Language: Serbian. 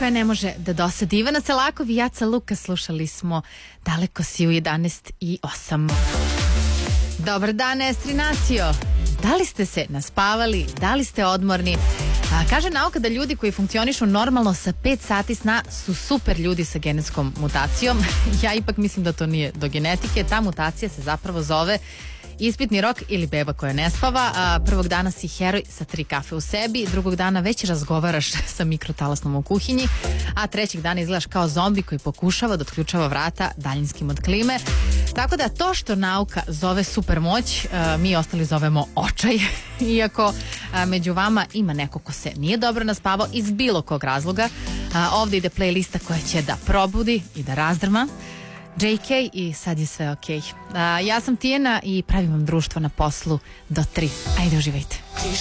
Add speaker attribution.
Speaker 1: koja ne može da dosadi. Ivana Selakov i Jaca Luka, slušali smo Daleko si u 11:08. Dobar dan, Estrinacio. Da li ste se naspavali? Da li ste odmorni? Kaže nauka da ljudi koji funkcionišu normalno sa 5 sati sna su super ljudi sa genetskom mutacijom. Ja ipak mislim da to nije do genetike. Ta mutacija se zapravo zove ispitni rok ili beba koja ne spava. Prvog dana si heroj sa 3 kafe u sebi, drugog dana već razgovaraš sa mikrotalasnom u kuhinji, a trećeg dana izgledaš kao zombi koji pokušava da otključava vrata daljinskim od klime. Tako da to što nauka zove supermoć, mi ostali zovemo očaj. Iako među vama ima neko ko se nije dobro naspavao iz bilo kog razloga, ovdje ide playlista koja će da probudi i da razdrma. JK i sad je sve okej. Ja sam Tijena i pravim vam društvo na poslu do 3. Ajde, uživajte.